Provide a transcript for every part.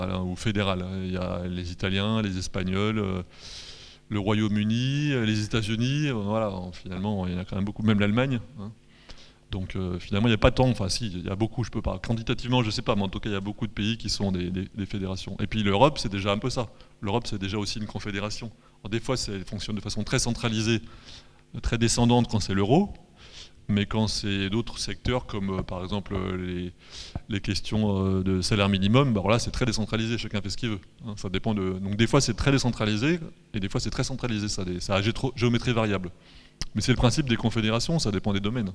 voilà, ou fédéral. Il y a les Italiens, les Espagnols, le Royaume-Uni, les États-Unis, voilà, finalement, il y en a quand même beaucoup, même l'Allemagne, hein. Donc finalement, il n'y a pas tant, enfin si, il y a beaucoup, je peux pas, quantitativement, je sais pas, mais en tout cas, il y a beaucoup de pays qui sont des fédérations. Et puis l'Europe, c'est déjà un peu ça. L'Europe, c'est déjà aussi une confédération. Alors, des fois, ça fonctionne de façon très centralisée, très descendante quand c'est l'euro, mais quand c'est d'autres secteurs, comme par exemple les questions de salaire minimum, bah, alors là, c'est très décentralisé, chacun fait ce qu'il veut, hein. Ça dépend de... Donc des fois, c'est très décentralisé, et des fois, c'est très centralisé, ça a géométrie variable. Mais c'est le principe des confédérations, ça dépend des domaines.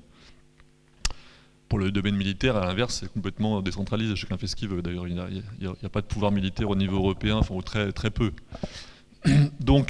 Pour le domaine militaire, à l'inverse, c'est complètement décentralisé, chacun fait ce qu'il veut. D'ailleurs, il n'y a pas de pouvoir militaire au niveau européen, enfin, ou très, très peu. Donc,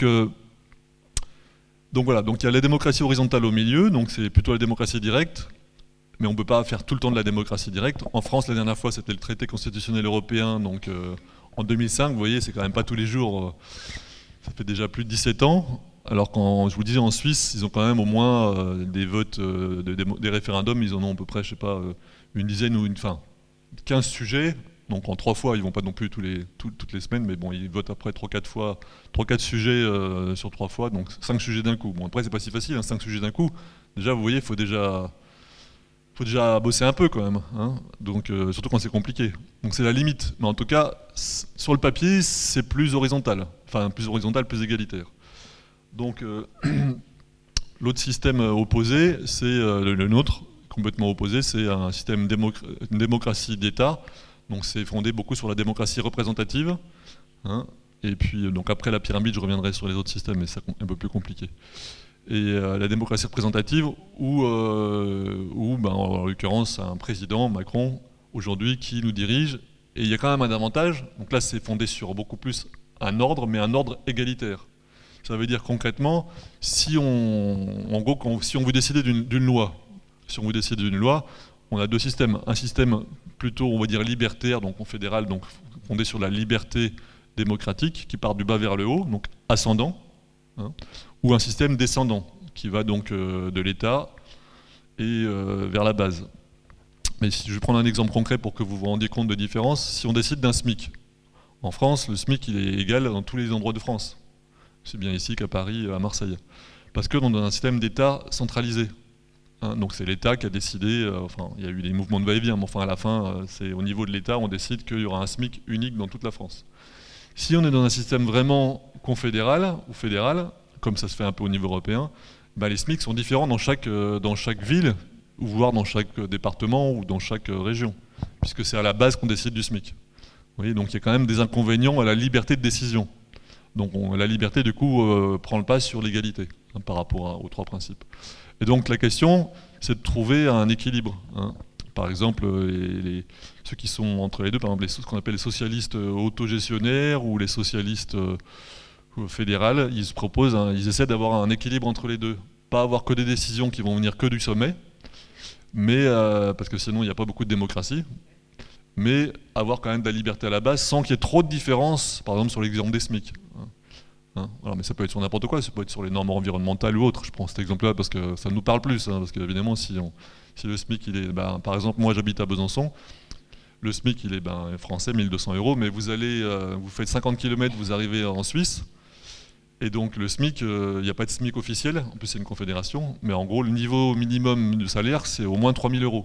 donc voilà, donc il y a la démocratie horizontale au milieu, donc c'est plutôt la démocratie directe, mais on ne peut pas faire tout le temps de la démocratie directe. En France, la dernière fois, c'était le traité constitutionnel européen, donc en 2005, vous voyez, c'est quand même pas tous les jours, ça fait déjà plus de 17 ans. Alors quand je vous disais en Suisse, ils ont quand même au moins des votes, des référendums, ils en ont à peu près, je sais pas, une dizaine ou 15 sujets. Donc en 3 fois, ils vont pas non plus toutes les semaines, mais bon, ils votent après 3-4 fois, 3-4 sujets sur 3 fois, donc 5 sujets d'un coup. Bon après c'est pas si facile, hein, 5 sujets d'un coup. Déjà vous voyez, faut déjà bosser un peu quand même, hein. Donc surtout quand c'est compliqué. Donc c'est la limite. Mais en tout cas, sur le papier, c'est plus horizontal. Enfin plus horizontal, plus égalitaire. Donc l'autre système opposé, c'est le nôtre, complètement opposé, c'est un système une démocratie d'État. Donc c'est fondé beaucoup sur la démocratie représentative, hein. Et puis donc après la pyramide, je reviendrai sur les autres systèmes, mais c'est un peu plus compliqué. Et la démocratie représentative, où ben, en l'occurrence un président, Macron, aujourd'hui, qui nous dirige. Et il y a quand même un avantage, donc là c'est fondé sur beaucoup plus un ordre, mais un ordre égalitaire. Ça veut dire concrètement, en gros, si on veut décider d'une loi, si on veut décider d'une loi, on a deux systèmes. Un système plutôt, on va dire, libertaire, donc confédéral, donc fondé sur la liberté démocratique, qui part du bas vers le haut, donc ascendant, hein, ou un système descendant, qui va donc de l'État et vers la base. Mais si je vais prendre un exemple concret pour que vous vous rendiez compte de différence, si on décide d'un SMIC, en France, le SMIC il est égal dans tous les endroits de France. C'est bien ici qu'à Paris, à Marseille. Parce que dans un système d'État centralisé. Hein, donc c'est l'État qui a décidé, enfin il y a eu des mouvements de va-et-vient, mais enfin à la fin, c'est au niveau de l'État, on décide qu'il y aura un SMIC unique dans toute la France. Si on est dans un système vraiment confédéral ou fédéral, comme ça se fait un peu au niveau européen, bah les SMIC sont différents dans chaque ville, ou voire dans chaque département ou dans chaque région, puisque c'est à la base qu'on décide du SMIC. Vous voyez, donc il y a quand même des inconvénients à la liberté de décision. Donc la liberté, du coup, prend le pas sur l'égalité, hein, par rapport aux trois principes. Et donc la question, c'est de trouver un équilibre, hein. Par exemple, ceux qui sont entre les deux, par exemple ce qu'on appelle les socialistes autogestionnaires ou les socialistes fédérales, ils se proposent, ils essaient d'avoir un équilibre entre les deux. Pas avoir que des décisions qui vont venir que du sommet, mais parce que sinon il n'y a pas beaucoup de démocratie, mais avoir quand même de la liberté à la base sans qu'il y ait trop de différences, par exemple sur l'exemple des SMIC. Hein, voilà, mais ça peut être sur n'importe quoi, ça peut être sur les normes environnementales ou autres. Je prends cet exemple-là parce que ça nous parle plus, hein, parce qu'évidemment, si le SMIC, il est, ben, par exemple, moi j'habite à Besançon, le SMIC, il est français, 1 200 €, mais vous faites 50 km, vous arrivez en Suisse, et donc le SMIC, il n'y a pas de SMIC officiel, en plus c'est une confédération, mais en gros, le niveau minimum de salaire, c'est au moins 3 000 €.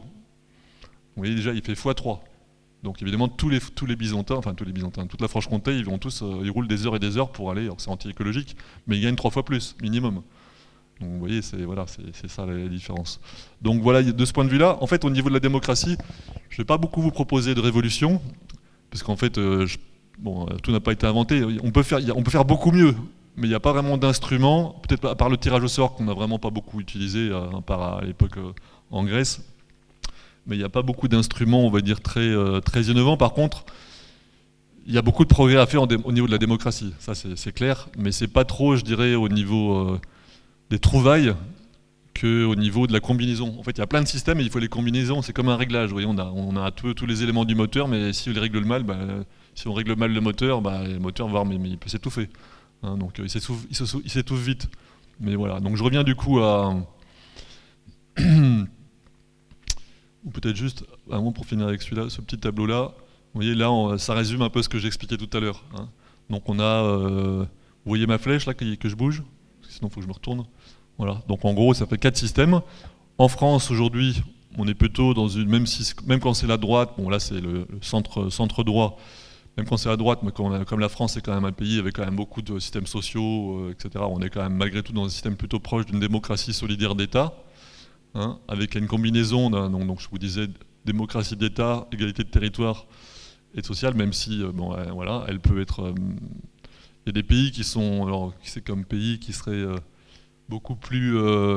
Vous voyez déjà, il fait x3. Donc évidemment, tous les Byzantins, enfin tous les Byzantins, toute la Franche-Comté, ils roulent des heures et des heures pour aller, alors c'est anti-écologique, mais ils gagnent 3 fois plus, minimum. Donc vous voyez, c'est ça la différence. Donc voilà, de ce point de vue-là, en fait, au niveau de la démocratie, je ne vais pas beaucoup vous proposer de révolution, parce qu'en fait, tout n'a pas été inventé. On peut faire beaucoup mieux, mais il n'y a pas vraiment d'instrument, peut-être à part le tirage au sort qu'on n'a vraiment pas beaucoup utilisé, à part à l'époque en Grèce. Mais il n'y a pas beaucoup d'instruments, on va dire, très innovants. Par contre, il y a beaucoup de progrès à faire au niveau de la démocratie, ça c'est clair, mais c'est pas trop, je dirais, au niveau des trouvailles qu'au niveau de la combinaison. En fait, il y a plein de systèmes et il faut les combinaisons, c'est comme un réglage. Vous voyez, on a tous les éléments du moteur, mais si on les règle mal, si on règle mal le moteur, le moteur mais il peut s'étouffer. Hein, donc il s'étouffe vite. Mais voilà, donc je reviens du coup à... ou peut-être juste, un mot pour finir avec celui-là, ce petit tableau-là. Vous voyez, là, ça résume un peu ce que j'expliquais tout à l'heure, hein. Donc on a, vous voyez ma flèche là que je bouge? Sinon, il faut que je me retourne. Voilà. Donc en gros, ça fait 4 systèmes. En France, aujourd'hui, on est plutôt dans une, même quand c'est la droite, bon là c'est le centre droit, même quand c'est la droite, mais comme la France est quand même un pays avec quand même beaucoup de systèmes sociaux, etc., on est quand même malgré tout dans un système plutôt proche d'une démocratie solidaire d'État, hein, avec une combinaison, donc je vous disais, démocratie d'État, égalité de territoire et sociale, même si, bon, voilà, elle peut être... Il y a des pays qui sont, alors c'est comme pays qui seraient beaucoup plus...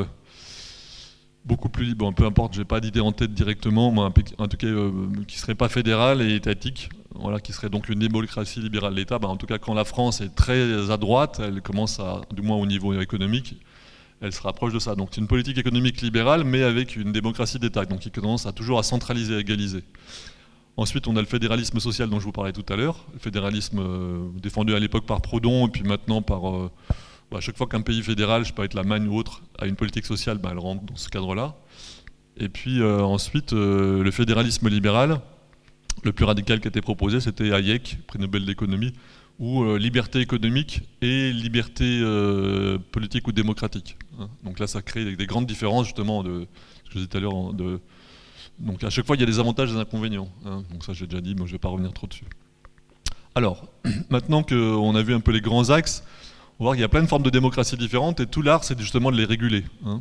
bon, peu importe, j'ai pas d'idée en tête directement, mais en tout cas qui serait pas fédéral et étatique, voilà, qui serait donc une démocratie libérale d'État. En tout cas, quand la France est très à droite, elle commence à, du moins au niveau économique, elle se rapproche de ça. Donc c'est une politique économique libérale, mais avec une démocratie d'État, donc qui commence toujours à centraliser, à égaliser. Ensuite, on a le fédéralisme social dont je vous parlais tout à l'heure, le fédéralisme défendu à l'époque par Proudhon et puis maintenant par à chaque fois qu'un pays fédéral, je peux être l'Allemagne ou autre, a une politique sociale, elle rentre dans ce cadre-là. Et puis ensuite, le fédéralisme libéral, le plus radical qui a été proposé, c'était Hayek, prix Nobel d'économie, où liberté économique et liberté politique ou démocratique, hein. Donc là, ça crée des grandes différences, justement, de ce que je disais tout à l'heure. Donc à chaque fois, il y a des avantages et des inconvénients, hein. Donc ça, j'ai déjà dit, mais je ne vais pas revenir trop dessus. Alors, maintenant qu'on a vu un peu les grands axes, on va voir qu'il y a plein de formes de démocratie différentes et tout l'art, c'est justement de les réguler, hein.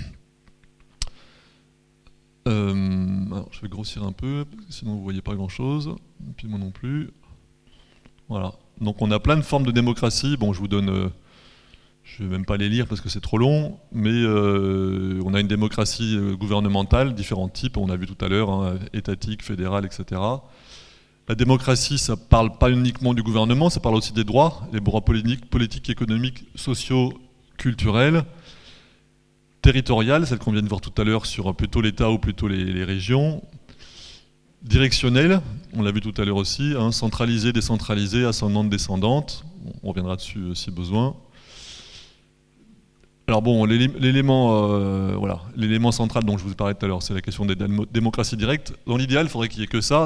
Alors, je vais grossir un peu, parce que sinon vous ne voyez pas grand-chose, et puis moi non plus. Voilà. Donc on a plein de formes de démocratie. Bon, je vous donne... je ne vais même pas les lire parce que c'est trop long, mais on a une démocratie gouvernementale, différents types, on a vu tout à l'heure, hein, étatique, fédérale, etc. La démocratie, ça ne parle pas uniquement du gouvernement, ça parle aussi des droits, les droits politiques, économiques, sociaux, culturels, territoriales, celles qu'on vient de voir tout à l'heure sur plutôt l'État ou plutôt les régions, directionnelles, on l'a vu tout à l'heure aussi, hein, centralisée, décentralisée, ascendante, descendante, on reviendra dessus si besoin. Alors bon, voilà, l'élément central dont je vous parlais tout à l'heure, c'est la question des démocraties directes. Dans l'idéal, il faudrait qu'il n'y ait que ça.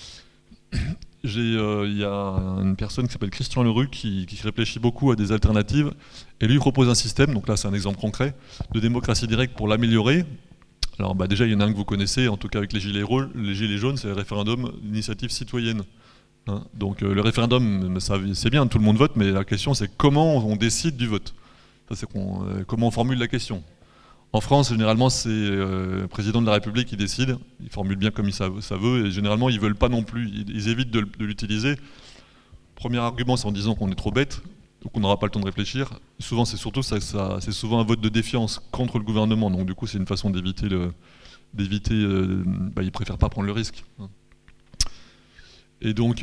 Il y a une personne qui s'appelle Christian Leroux qui réfléchit beaucoup à des alternatives et lui propose un système, donc là c'est un exemple concret, de démocratie directe pour l'améliorer. Alors déjà il y en a un que vous connaissez, en tout cas avec les gilets jaunes, c'est le référendum d'initiative citoyenne, hein. Donc le référendum, c'est bien, tout le monde vote, mais la question c'est comment on décide du vote. Ça, c'est comment on formule la question. En France, généralement, c'est le président de la République qui décide. Il formule bien comme ça veut, et généralement, ils ne veulent pas non plus. Ils évitent de l'utiliser. Premier argument, c'est en disant qu'on est trop bête, donc on n'aura pas le temps de réfléchir. Souvent, c'est surtout ça, c'est souvent un vote de défiance contre le gouvernement. Donc du coup, c'est une façon d'éviter ils préfèrent pas prendre le risque, hein. Et donc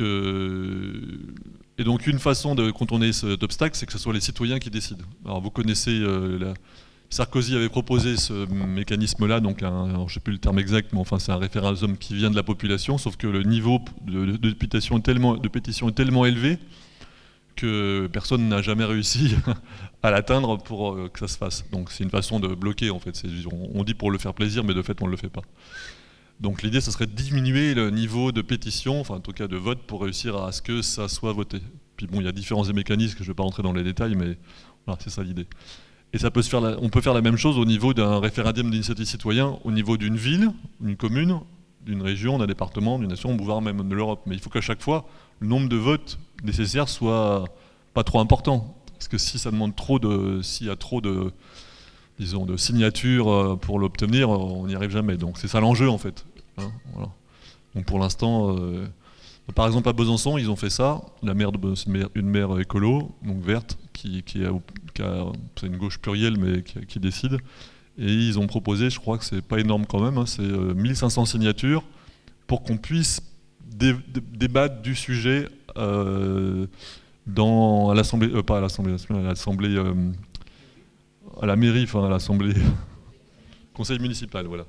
une façon de contourner cet obstacle, c'est que ce soit les citoyens qui décident. Alors vous connaissez, Sarkozy avait proposé ce mécanisme-là, donc alors, je ne sais plus le terme exact, mais enfin c'est un référendum qui vient de la population, sauf que le niveau de pétition est tellement élevé que personne n'a jamais réussi à l'atteindre pour que ça se fasse. Donc c'est une façon de bloquer en fait. On dit pour le faire plaisir, mais de fait on ne le fait pas. Donc l'idée, ce serait de diminuer le niveau de pétition, enfin en tout cas de vote, pour réussir à ce que ça soit voté. Puis bon, il y a différents mécanismes, je ne vais pas rentrer dans les détails, mais voilà, c'est ça l'idée. Et ça peut on peut faire la même chose au niveau d'un référendum d'initiative citoyen, au niveau d'une ville, d'une commune, d'une région, d'un département, d'une nation, voire même de l'Europe. Mais il faut qu'à chaque fois, le nombre de votes nécessaires soit pas trop important. Parce que si ça demande s'il y a trop de signatures pour l'obtenir, on n'y arrive jamais. Donc c'est ça l'enjeu en fait, hein, voilà. Donc pour l'instant, par exemple à Besançon, ils ont fait ça. La maire une maire écolo, donc verte, c'est une gauche plurielle mais qui décide. Et ils ont proposé, je crois que c'est pas énorme quand même, hein, c'est 1500 signatures pour qu'on puisse débattre du sujet à l'Assemblée, pas à l'Assemblée nationale, à l'Assemblée, à la mairie, enfin à l'Assemblée, conseil municipal, voilà.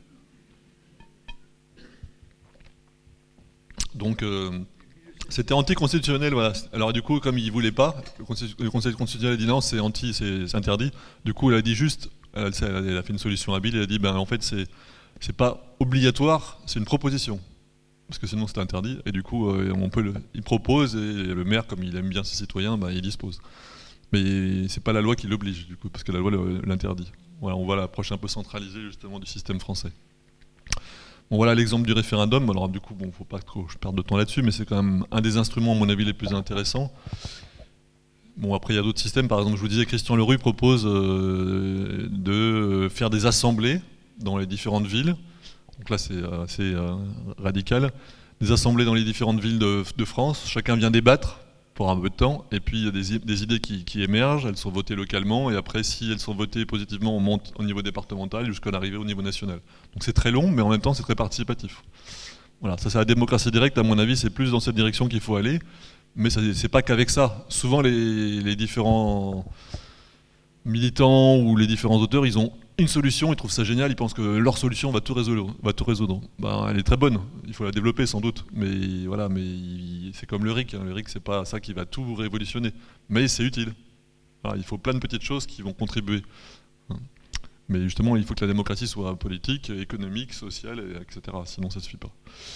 Donc c'était anticonstitutionnel, voilà. Alors du coup, comme il voulait pas, le conseil constitutionnel a dit non, c'est interdit. Du coup, elle a dit juste, elle a fait une solution habile, elle a dit ben en fait c'est pas obligatoire, c'est une proposition. parce que sinon c'est interdit, et du coup il propose, et le maire, comme il aime bien ses citoyens, bah, il dispose. Mais c'est pas la loi qui l'oblige, du coup, parce que la loi l'interdit. Voilà, on voit l'approche un peu centralisée justement du système français. Bon, voilà l'exemple du référendum. Alors du coup, bon, faut pas que je perde de temps là-dessus, mais c'est quand même un des instruments, à mon avis, les plus intéressants. Bon, après, il y a d'autres systèmes. Par exemple, je vous disais, Christian Leroux propose de faire des assemblées dans les différentes villes. Donc là, c'est assez radical. Des assemblées dans les différentes villes de France. Chacun vient débattre pour un peu de temps. Et puis, il y a des idées qui émergent. Elles sont votées localement. Et après, si elles sont votées positivement, on monte au niveau départemental jusqu'à l'arrivée au niveau national. Donc c'est très long, mais en même temps, c'est très participatif. Voilà, ça c'est la démocratie directe. À mon avis, c'est plus dans cette direction qu'il faut aller. Mais c'est pas qu'avec ça. Souvent, les différents militants ou les différents auteurs, ils ont une solution, ils trouvent ça génial, ils pensent que leur solution va tout résoudre. Ben, elle est très bonne, il faut la développer sans doute. Mais voilà, c'est comme le RIC. Le RIC, c'est pas ça qui va tout révolutionner. Mais c'est utile. Voilà, il faut plein de petites choses qui vont contribuer. Mais justement, il faut que la démocratie soit politique, économique, sociale, etc. Sinon, ça ne suffit pas.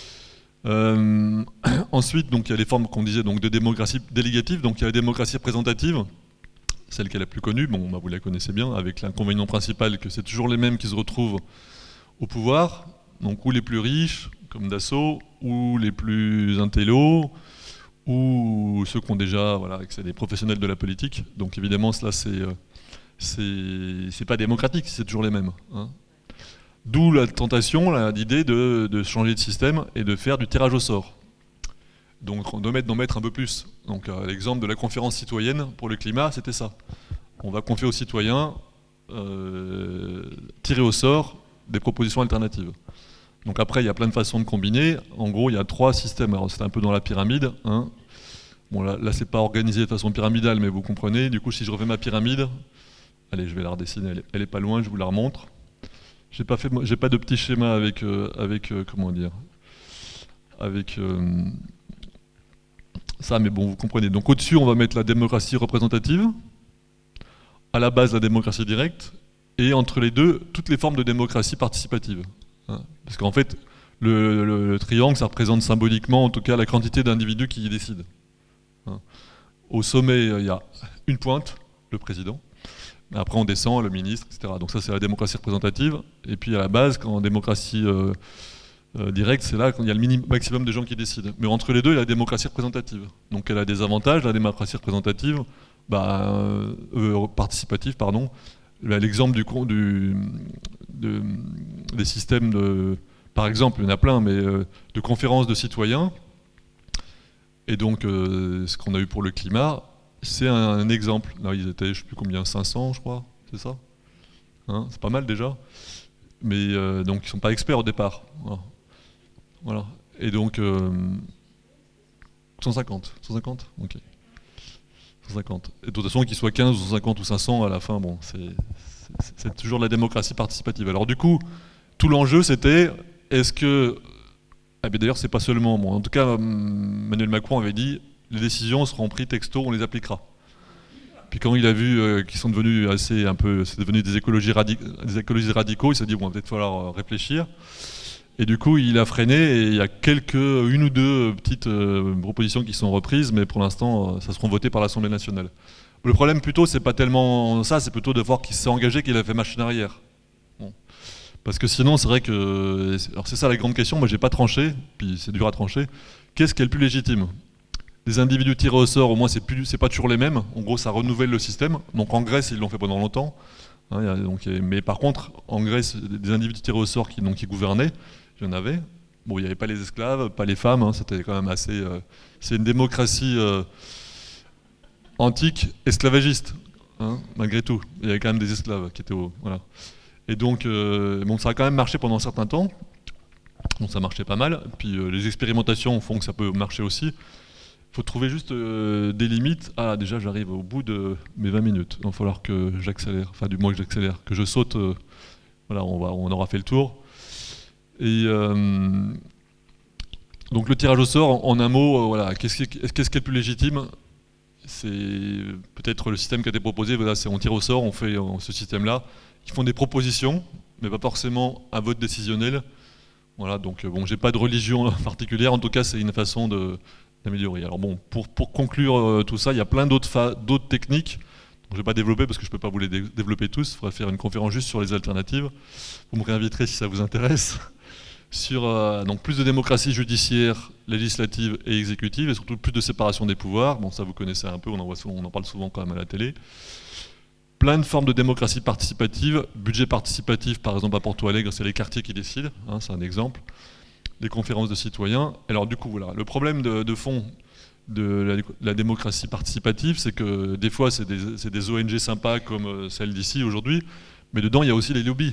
Ensuite, donc, il y a les formes qu'on disait donc, de démocratie délégative. Donc il y a la démocratie représentative, celle qui est la plus connue, bon, bah, vous la connaissez bien, avec l'inconvénient principal que c'est toujours les mêmes qui se retrouvent au pouvoir, donc ou les plus riches, comme Dassault, ou les plus intellos, ou ceux qui ont déjà, voilà, c'est des professionnels de la politique. Donc évidemment, cela c'est pas démocratique, c'est toujours les mêmes. Hein. D'où la tentation, l'idée de changer de système et de faire du tirage au sort. Donc d'en mettre un peu plus. Donc l'exemple de la conférence citoyenne pour le climat, c'était ça. On va confier aux citoyens, tirer au sort des propositions alternatives. Donc après, il y a plein de façons de combiner. En gros, il y a 3 systèmes. Alors c'est un peu dans la pyramide. Hein. Bon là c'est pas organisé de façon pyramidale, mais vous comprenez. Du coup, si je refais ma pyramide, allez, je vais la redessiner. Elle est pas loin, je vous la remontre. J'ai pas de petit schéma avec comment dire, avec ça, mais bon, vous comprenez. Donc au-dessus, on va mettre la démocratie représentative, à la base la démocratie directe, et entre les deux, toutes les formes de démocratie participative. Hein. Parce qu'en fait, le triangle, ça représente symboliquement, en tout cas, la quantité d'individus qui y décident. Hein. Au sommet, il y a une pointe, le président. Après, on descend, le ministre, etc. Donc ça, c'est la démocratie représentative. Et puis à la base, en démocratie directe, c'est là qu'il y a le maximum de gens qui décident. Mais entre les deux, il y a la démocratie représentative. Donc elle a des avantages, la démocratie représentative, participative, pardon. L'exemple des systèmes par exemple, il y en a plein, mais de conférences de citoyens. Et donc, ce qu'on a eu pour le climat, c'est un exemple. Là, ils étaient, je ne sais plus combien, 500, je crois, c'est ça, hein, c'est pas mal déjà. Mais donc, ils ne sont pas experts au départ. Voilà. Et donc, 150. Ok. 150. Et de toute façon, qu'ils soient 15 ou 150 ou 500, à la fin, bon, c'est toujours la démocratie participative. Alors du coup, tout l'enjeu, c'était, est-ce que... Ah, mais d'ailleurs, c'est pas seulement... Bon, en tout cas, Emmanuel Macron avait dit, les décisions seront prises texto, on les appliquera. Puis quand il a vu qu'ils sont devenus c'est devenu des écologistes radicaux, il s'est dit, bon, il va peut-être falloir réfléchir. Et du coup, il a freiné et il y a une ou deux petites propositions qui sont reprises, mais pour l'instant, ça seront votées par l'Assemblée nationale. Le problème plutôt, c'est pas tellement ça, c'est plutôt de voir qu'il s'est engagé, qu'il a fait machine arrière. Bon. Parce que sinon, c'est vrai que... Alors c'est ça la grande question, moi j'ai pas tranché, puis c'est dur à trancher. Qu'est-ce qui est le plus légitime? Les individus tirés au sort, au moins c'est pas toujours les mêmes. En gros, ça renouvelle le système. Donc en Grèce, ils l'ont fait pendant longtemps. Hein, mais par contre, en Grèce, des individus tirés au sort qui gouvernaient, il y en avait. Bon, il n'y avait pas les esclaves, pas les femmes, hein, c'était quand même assez... c'est une démocratie antique, esclavagiste, hein, malgré tout. Il y avait quand même des esclaves qui étaient voilà. Et donc, bon, ça a quand même marché pendant un certain temps. Donc ça marchait pas mal. Puis les expérimentations font que ça peut marcher aussi. Il faut trouver juste des limites. Ah, déjà, j'arrive au bout de mes 20 minutes. Il va falloir que j'accélère, enfin du moins que j'accélère, que je saute. Voilà, on aura fait le tour. Et donc le tirage au sort, en un mot, voilà, qu'est-ce qui est le plus légitime? C'est peut-être le système qui a été proposé. Voilà, c'est on tire au sort, on fait ce système-là. Ils font des propositions, mais pas forcément un vote décisionnel Voilà, donc bon, j'ai pas de religion particulière, en tout cas c'est une façon d'améliorer. Alors bon, pour conclure tout ça, il y a plein d'autres techniques. Donc, je ne vais pas développer parce que je ne peux pas vous les développer tous. Il faudrait faire une conférence juste sur les alternatives. Vous me réinviterez si ça vous intéresse. Sur donc plus de démocratie judiciaire, législative et exécutive, et surtout plus de séparation des pouvoirs. Bon, ça vous connaissez un peu, on en parle souvent quand même à la télé. Plein de formes de démocratie participative, budget participatif par exemple à Porto Alegre, c'est les quartiers qui décident, hein, c'est un exemple. Les conférences de citoyens. Alors du coup, voilà, le problème de fond de la démocratie participative, c'est que des fois c'est des ONG sympas comme celle d'ici aujourd'hui, mais dedans il y a aussi les lobbies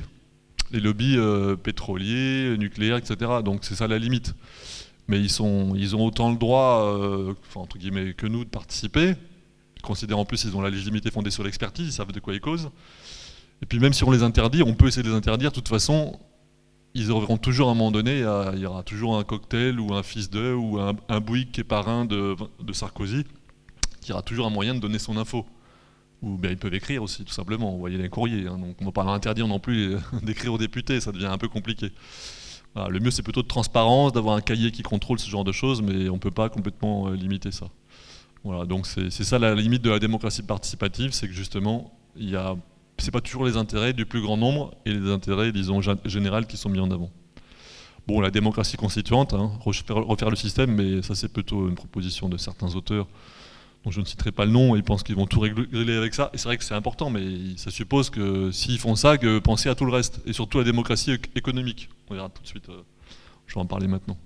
pétroliers, nucléaires, etc. Donc c'est ça la limite. Mais ils ont autant le droit, enfin, entre guillemets, que nous de participer, considérant en plus qu'ils ont la légitimité fondée sur l'expertise, ils savent de quoi ils causent. Et puis même si on les interdit, on peut essayer de les interdire, de toute façon, ils auront toujours à un moment donné, il y aura toujours un cocktail ou un fils de, ou un Bouygues qui est parrain de Sarkozy, qui aura toujours un moyen de donner son info. Ou bien ils peuvent écrire aussi, tout simplement, envoyer des courriers. Hein, donc on ne va pas leur interdire non plus d'écrire aux députés, ça devient un peu compliqué. Voilà, le mieux c'est plutôt de transparence, d'avoir un cahier qui contrôle ce genre de choses, mais on ne peut pas complètement limiter ça. Voilà, donc c'est ça la limite de la démocratie participative, c'est que justement, c'est pas toujours les intérêts du plus grand nombre et les intérêts, disons, généraux qui sont mis en avant. Bon, la démocratie constituante, hein, refaire le système, mais ça c'est plutôt une proposition de certains auteurs dont je ne citerai pas le nom, ils pensent qu'ils vont tout régler avec ça, et c'est vrai que c'est important, mais ça suppose que s'ils font ça, que penser à tout le reste, et surtout la démocratie économique. On verra tout de suite, je vais en parler maintenant.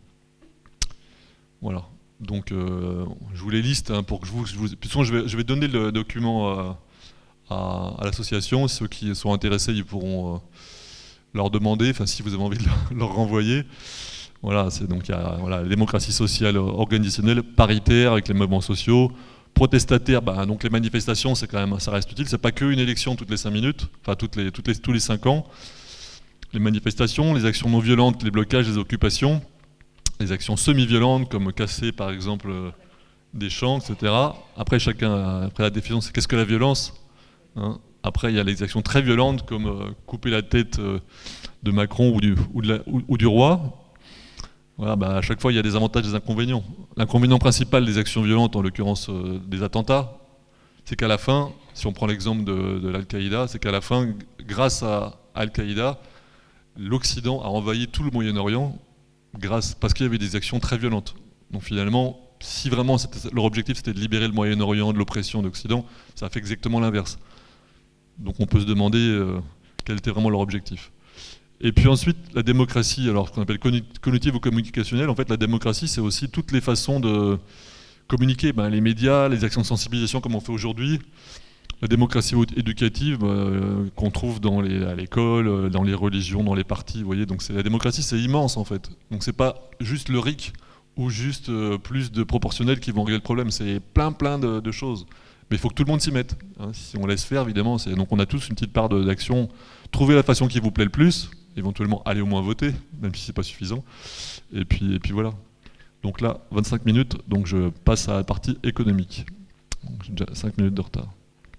Voilà, donc je vous les liste hein, pour que je vais donner le document à l'association, ceux qui sont intéressés, ils pourront leur demander, enfin si vous avez envie de leur renvoyer. Voilà, donc il y a la démocratie sociale organisationnelle, paritaire avec les mouvements sociaux, protestataire, donc les manifestations, c'est quand même, ça reste utile. C'est pas qu'une élection toutes les 5 minutes, enfin tous les 5 ans. Les manifestations, les actions non violentes, les blocages, les occupations, les actions semi-violentes comme casser par exemple des champs, etc. Après la définition, c'est qu'est-ce que la violence, hein. Après il y a les actions très violentes comme couper la tête de Macron ou du roi. Voilà, à chaque fois, il y a des avantages et des inconvénients. L'inconvénient principal des actions violentes, en l'occurrence des attentats, c'est qu'à la fin, si on prend l'exemple de l'Al-Qaïda, c'est qu'à la fin, grâce à Al-Qaïda, l'Occident a envahi tout le Moyen-Orient parce qu'il y avait des actions très violentes. Donc finalement, si vraiment leur objectif c'était de libérer le Moyen-Orient de l'oppression de l'Occident, ça a fait exactement l'inverse. Donc on peut se demander quel était vraiment leur objectif. Et puis ensuite, la démocratie, alors ce qu'on appelle cognitive ou communicationnelle, en fait la démocratie c'est aussi toutes les façons de communiquer, les médias, les actions de sensibilisation comme on fait aujourd'hui, la démocratie éducative qu'on trouve à l'école, dans les religions, dans les partis, vous voyez, donc la démocratie c'est immense en fait. Donc c'est pas juste le RIC ou juste plus de proportionnels qui vont régler le problème, c'est plein de choses. Mais il faut que tout le monde s'y mette. Hein. Si on laisse faire, évidemment, donc on a tous une petite part d'action. Trouvez la façon qui vous plaît le plus, éventuellement allez au moins voter, même si c'est pas suffisant. Et puis voilà. Donc là, 25 minutes, donc je passe à la partie économique. J'ai déjà 5 minutes de retard.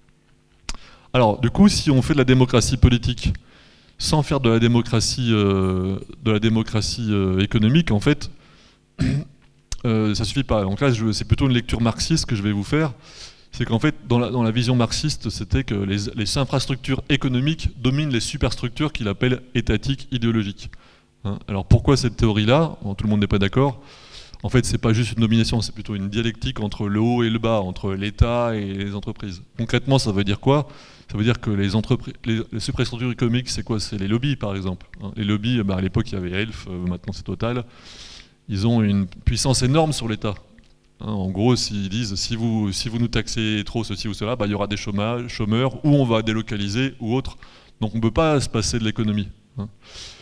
Alors, du coup, si on fait de la démocratie politique sans faire de la démocratie, économique, en fait, ça suffit pas. Donc là, c'est plutôt une lecture marxiste que je vais vous faire. C'est qu'en fait, dans la vision marxiste, c'était que les infrastructures économiques dominent les superstructures qu'il appelle étatiques, idéologiques. Hein. Alors pourquoi cette théorie-là ? Tout le monde n'est pas d'accord. En fait, c'est pas juste une domination, c'est plutôt une dialectique entre le haut et le bas, entre l'État et les entreprises. Concrètement, ça veut dire quoi ? Ça veut dire que les superstructures économiques, c'est quoi ? C'est les lobbies, par exemple. Hein. Les lobbies, à l'époque, il y avait Elf, maintenant c'est Total. Ils ont une puissance énorme sur l'État. Hein, en gros, s'ils disent si vous nous taxez trop ceci ou cela, il y aura des chômeurs, ou on va délocaliser, ou autre. Donc on ne peut pas se passer de l'économie. Hein.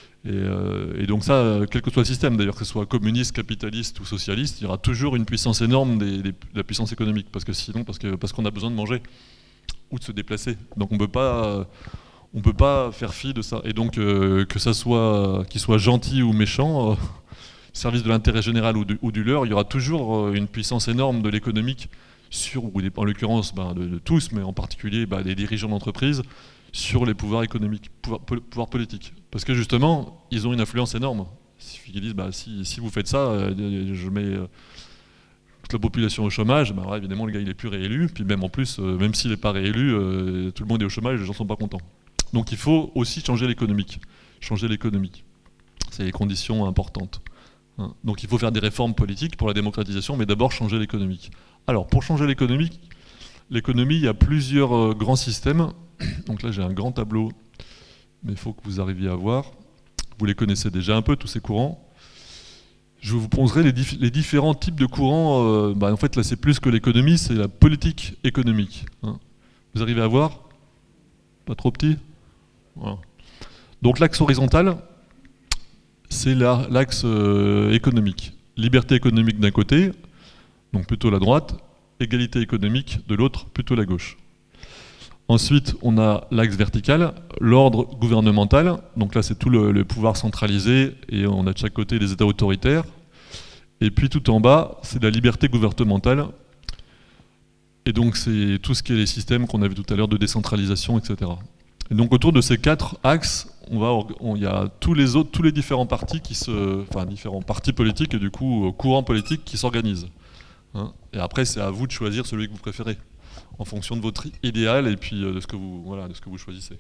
Et donc ça, quel que soit le système, d'ailleurs, que ce soit communiste, capitaliste ou socialiste, il y aura toujours une puissance énorme de la puissance économique, parce qu'on a besoin de manger ou de se déplacer. Donc on ne peut pas faire fi de ça. Et donc qu'il soit gentil ou méchant, service de l'intérêt général ou du leur, il y aura toujours une puissance énorme de l'économique en l'occurrence de tous, mais en particulier des dirigeants d'entreprise, sur les pouvoirs économiques, pouvoirs politiques. Parce que justement, ils ont une influence énorme. Il suffit qu'ils disent, bah, si vous faites ça, je mets toute la population au chômage, bah, ouais, évidemment le gars il est plus réélu, puis même en plus, même s'il n'est pas réélu, tout le monde est au chômage et les gens sont pas contents. Donc il faut aussi changer l'économique. Changer l'économique. C'est les conditions importantes. Hein. Donc il faut faire des réformes politiques pour la démocratisation, mais d'abord changer l'économique. Alors pour changer l'économique, il y a plusieurs grands systèmes. Donc là j'ai un grand tableau, mais il faut que vous arriviez à voir. Vous les connaissez déjà un peu, tous ces courants. Je vous poserai les différents types de courants. En fait là c'est plus que l'économie, c'est la politique économique. Hein. Vous arrivez à voir? Pas trop petit? Voilà. Donc l'axe horizontal, c'est l'axe économique. Liberté économique d'un côté, donc plutôt la droite, égalité économique de l'autre, plutôt la gauche. Ensuite, on a l'axe vertical, l'ordre gouvernemental, donc là c'est tout le pouvoir centralisé et on a de chaque côté des États autoritaires. Et puis tout en bas, c'est la liberté gouvernementale. Et donc c'est tout ce qui est les systèmes qu'on a vu tout à l'heure de décentralisation, etc. Et donc autour de ces 4 axes, il y a tous les différents partis différents partis politiques et du coup courants politiques qui s'organisent. Hein. Et après, c'est à vous de choisir celui que vous préférez, en fonction de votre idéal et puis de ce que vous choisissez.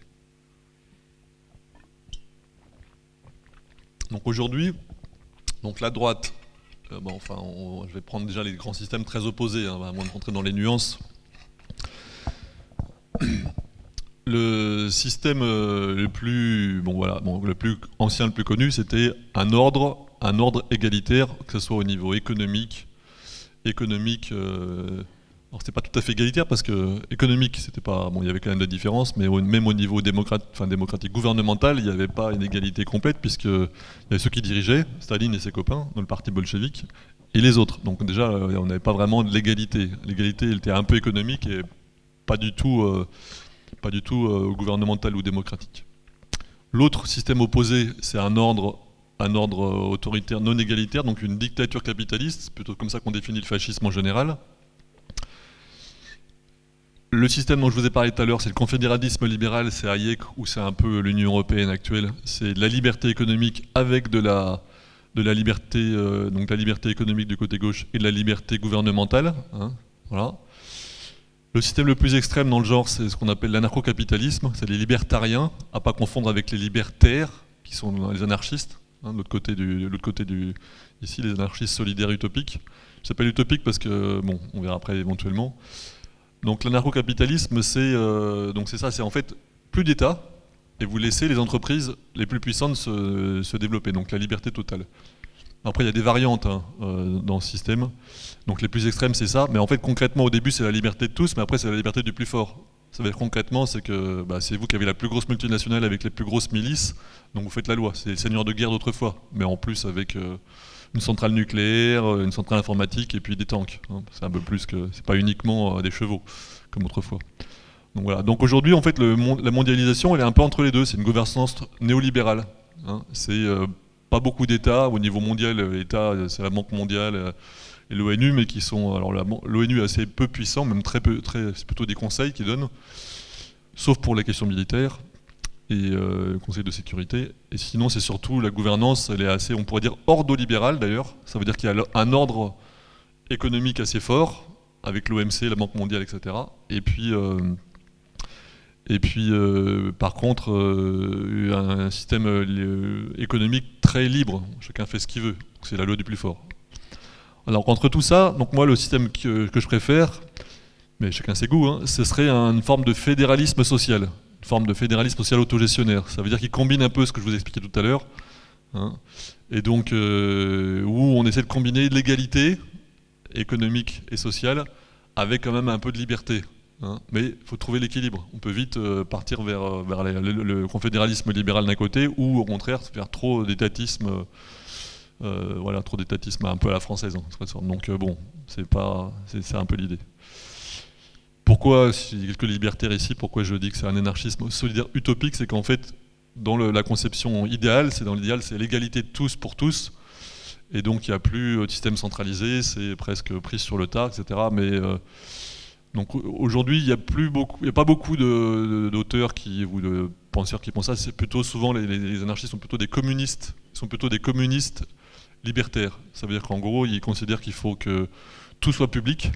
Donc aujourd'hui, donc la droite, je vais prendre déjà les grands systèmes très opposés, hein, à moins de rentrer dans les nuances. Le système le plus ancien, le plus connu, c'était un ordre égalitaire, que ce soit au niveau économique. Alors c'était pas tout à fait égalitaire parce que économique, c'était pas, il y avait quand même des différences, mais même au niveau démocratique, gouvernemental, il n'y avait pas une égalité complète puisque il y avait ceux qui dirigeaient, Staline et ses copains, dans le parti bolchevique, et les autres. Donc déjà, on n'avait pas vraiment de l'égalité. L'égalité, elle était un peu économique et pas du tout gouvernemental ou démocratique. L'autre système opposé, c'est un ordre autoritaire non égalitaire, donc une dictature capitaliste, c'est plutôt comme ça qu'on définit le fascisme en général. Le système dont je vous ai parlé tout à l'heure, c'est le confédéralisme libéral, c'est Hayek, ou c'est un peu l'Union européenne actuelle. C'est de la liberté économique avec de la liberté, donc la liberté économique du côté gauche et de la liberté gouvernementale. Hein, voilà. Le système le plus extrême dans le genre, c'est ce qu'on appelle l'anarcho-capitalisme, c'est les libertariens, à pas confondre avec les libertaires, qui sont les anarchistes, hein, de l'autre côté ici, les anarchistes solidaires utopiques. Je s'appelle utopique parce que, on verra après éventuellement. Donc l'anarcho-capitalisme, c'est ça, c'est en fait plus d'État, et vous laissez les entreprises les plus puissantes se développer, donc la liberté totale. Après, il y a des variantes dans ce système. Donc les plus extrêmes, c'est ça. Mais en fait, concrètement, au début, c'est la liberté de tous, mais après, c'est la liberté du plus fort. Ça veut dire concrètement, c'est que c'est vous qui avez la plus grosse multinationale avec les plus grosses milices, donc vous faites la loi. C'est les seigneurs de guerre d'autrefois, mais en plus avec une centrale nucléaire, une centrale informatique et puis des tanks. Hein. C'est un peu plus que... C'est pas uniquement des chevaux, comme autrefois. Donc voilà. Donc aujourd'hui, en fait, la mondialisation, elle est un peu entre les deux. C'est une gouvernance néolibérale. Hein. C'est... pas beaucoup d'États, au niveau mondial, l'État, c'est la Banque mondiale et l'ONU, mais qui sont... Alors l'ONU est assez peu puissant, même c'est plutôt des conseils qu'ils donnent, sauf pour les questions militaires et le Conseil de sécurité. Et sinon, c'est surtout la gouvernance, elle est assez, on pourrait dire, ordolibérale d'ailleurs. Ça veut dire qu'il y a un ordre économique assez fort, avec l'OMC, la Banque mondiale, etc. Et puis, par contre, un système économique très libre. Chacun fait ce qu'il veut. C'est la loi du plus fort. Alors, entre tout ça, donc moi, le système que je préfère, mais chacun ses goûts, hein, ce serait une forme de fédéralisme social. Une forme de fédéralisme social autogestionnaire. Ça veut dire qu'il combine un peu ce que je vous ai expliqué tout à l'heure. Hein, et donc, où on essaie de combiner l'égalité économique et sociale avec quand même un peu de liberté. Hein, mais il faut trouver l'équilibre. On peut vite partir vers le confédéralisme libéral d'un côté ou au contraire faire trop d'étatisme, trop d'étatisme un peu à la française. Hein, donc c'est un peu l'idée. Pourquoi, s'il y a quelques libertaires ici, pourquoi je dis que c'est un anarchisme solidaire utopique, c'est qu'en fait, dans la conception idéale, c'est l'égalité de tous pour tous. Et donc il n'y a plus de système centralisé, c'est presque pris sur le tas, etc. Mais donc aujourd'hui, il n'y a pas beaucoup d'auteurs ou de penseurs qui pensent ça. C'est plutôt souvent les anarchistes sont plutôt des communistes sont plutôt des communistes libertaires. Ça veut dire qu'en gros, ils considèrent qu'il faut que tout soit public,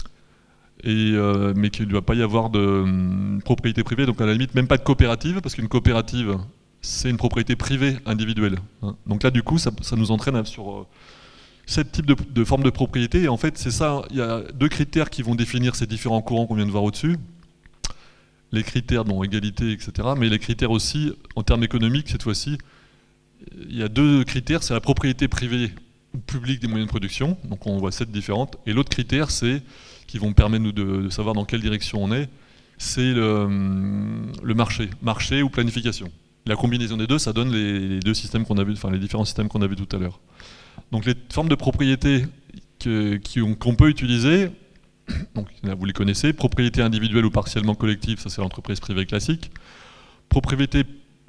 mais qu'il ne doit pas y avoir de propriété privée, donc à la limite même pas de coopérative, parce qu'une coopérative, c'est une propriété privée individuelle. Hein. Donc là, du coup, ça nous entraîne sur 7 types de formes de propriété, et en fait, c'est ça, il y a 2 critères qui vont définir ces différents courants qu'on vient de voir au-dessus. Les critères, dont égalité, etc., mais les critères aussi, en termes économiques, cette fois-ci, il y a 2 critères, c'est la propriété privée ou publique des moyens de production, donc on voit 7 différentes, et l'autre critère, c'est, qui vont permettre nous de savoir dans quelle direction on est, c'est le marché ou planification. La combinaison des deux, ça donne les 2 systèmes qu'on a vus, enfin les différents systèmes qu'on a vus tout à l'heure. Donc les formes de propriété qu'on peut utiliser, donc là, vous les connaissez, propriété individuelle ou partiellement collective, ça c'est l'entreprise privée classique. Propriété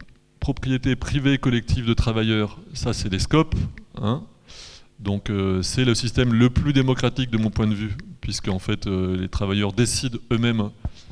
privée collective de travailleurs, ça c'est les SCOP. Hein. Donc c'est le système le plus démocratique de mon point de vue, puisque en fait les travailleurs décident eux-mêmes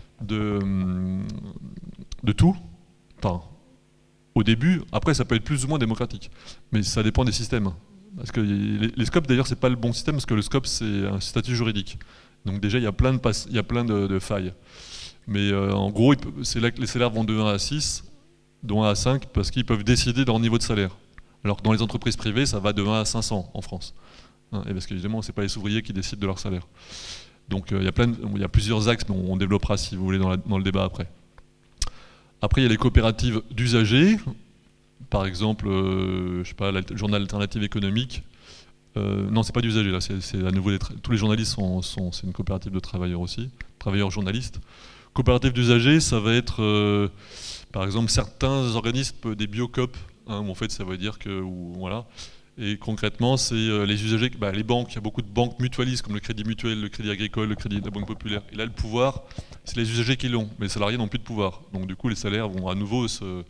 de tout. Enfin, au début, après ça peut être plus ou moins démocratique, mais ça dépend des systèmes. Parce que les SCOP d'ailleurs c'est pas le bon système, parce que le SCOP c'est un statut juridique. Donc déjà il y a plein de failles. Mais en gros c'est là que les salaires vont de 1 à 6, dont 1 à 5, parce qu'ils peuvent décider de leur niveau de salaire. Alors que dans les entreprises privées, ça va de 1 à 500 en France. Hein, et parce qu'évidemment, ce n'est pas les ouvriers qui décident de leur salaire. Donc il y a plusieurs axes, mais on développera si vous voulez dans le débat après. Après, il y a les coopératives d'usagers. Par exemple, je sais pas, le journal Alternative économique. Non, c'est pas d'usagers, là, c'est à nouveau tous les journalistes c'est une coopérative de travailleurs aussi, travailleurs journalistes. Coopérative d'usagers, ça va être, par exemple, certains organismes, des biocop, hein, où en fait ça veut dire que, voilà. Et concrètement, c'est les usagers, les banques, il y a beaucoup de banques mutualistes comme le Crédit Mutuel, le Crédit Agricole, le Crédit de la Banque Populaire. Et là, le pouvoir, c'est les usagers qui l'ont, mais les salariés n'ont plus de pouvoir. Donc du coup, les salaires vont à nouveau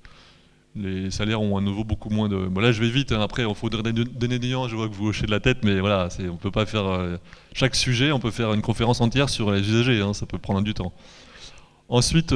ont à nouveau beaucoup moins de... Bon, là, je vais vite, hein, après, il faudrait donner des nuances, je vois que vous hochez de la tête, mais voilà, on peut pas faire... chaque sujet, on peut faire une conférence entière sur les usagers, hein, ça peut prendre du temps. Ensuite,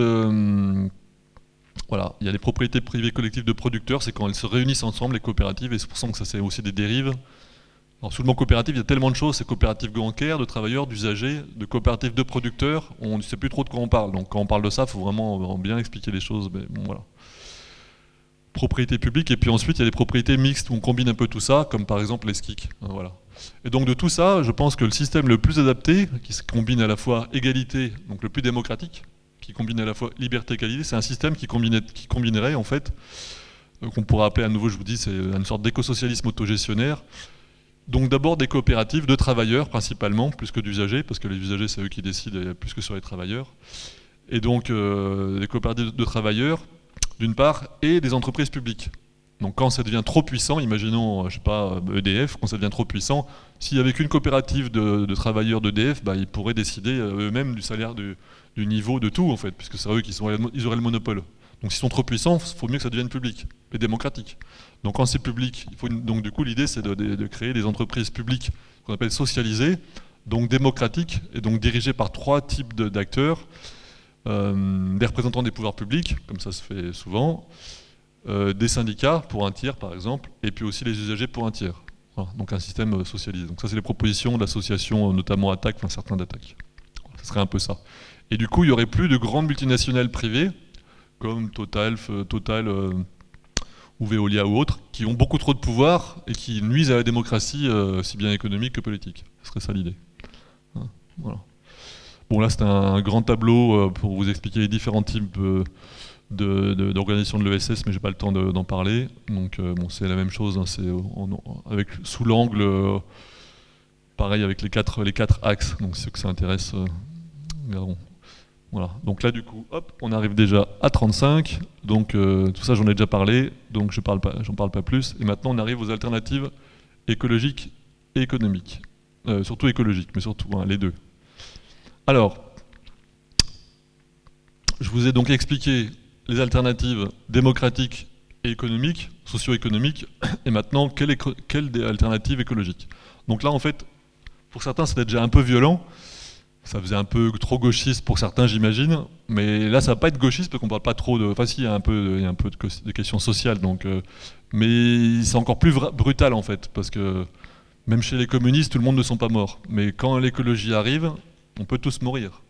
voilà, il y a les propriétés privées collectives de producteurs, c'est quand elles se réunissent ensemble, les coopératives, et c'est pour ça que ça c'est aussi des dérives. Alors sous le mot coopérative, il y a tellement de choses, c'est coopératives bancaires, de travailleurs, d'usagers, de coopératives de producteurs, on ne sait plus trop de quoi on parle, donc quand on parle de ça, il faut vraiment bien expliquer les choses, mais bon voilà. Propriété publique, et puis ensuite il y a les propriétés mixtes où on combine un peu tout ça, comme par exemple les SKIC, hein, voilà. Et donc de tout ça, je pense que le système le plus adapté, qui combine à la fois égalité, donc le plus démocratique, qui combine à la fois liberté et égalité, c'est un système qui combinerait en fait, qu'on pourrait appeler à nouveau, je vous dis, c'est une sorte d'écosocialisme autogestionnaire. Donc d'abord des coopératives de travailleurs principalement, plus que d'usagers, parce que les usagers c'est eux qui décident plus que sur les travailleurs. Et donc des coopératives de travailleurs, d'une part, et des entreprises publiques. Donc quand ça devient trop puissant, imaginons, je sais pas, EDF, quand ça devient trop puissant, s'il n'y avait qu'une coopérative de travailleurs d'EDF, ils pourraient décider eux-mêmes du salaire, du niveau de tout en fait, puisque c'est eux ils auraient le monopole. Donc s'ils sont trop puissants, il faut mieux que ça devienne public et démocratique. Donc quand c'est public, donc du coup l'idée c'est de créer des entreprises publiques qu'on appelle socialisées, donc démocratiques et donc dirigées par 3 types d'acteurs, des représentants des pouvoirs publics, comme ça se fait souvent, des syndicats pour un tiers par exemple, et puis aussi les usagers pour un tiers. Voilà, donc un système socialisé. Donc ça c'est les propositions d'associations, notamment ATTAC, enfin certains d'ATTAC. Voilà, ce serait un peu ça. Et du coup il n'y aurait plus de grandes multinationales privées, comme Total ou Veolia ou autres, qui ont beaucoup trop de pouvoir et qui nuisent à la démocratie, aussi bien économique que politique. Ce serait ça l'idée. Hein, voilà. Bon là c'est un grand tableau pour vous expliquer les différents types d'organisation de l'ESS, mais j'ai pas le temps d'en parler. Donc bon, c'est la même chose, hein, c'est sous l'angle pareil avec les quatre axes. Donc ceux que ça intéresse, regarderont. Voilà. Donc là du coup, hop, on arrive déjà à 35. Donc tout ça j'en ai déjà parlé, donc j'en parle pas plus. Et maintenant on arrive aux alternatives écologiques et économiques, surtout écologiques, mais surtout hein, les deux. Alors, je vous ai donc expliqué les alternatives démocratiques et économiques, socio-économiques, et maintenant, quelle alternative écologique? Donc là, en fait, pour certains, c'est déjà un peu violent. Ça faisait un peu trop gauchiste pour certains, j'imagine. Mais là, ça va pas être gauchiste parce qu'on parle pas trop de. Enfin, si, il y a un peu de questions sociales. Donc, mais c'est encore plus brutal en fait, parce que même chez les communistes, tout le monde ne sont pas morts. Mais quand l'écologie arrive, on peut tous mourir.